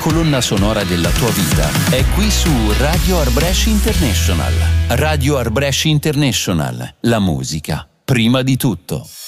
colonna sonora della tua vita è qui su Radio Art Brescia International. Radio Art Brescia International, la musica prima di tutto.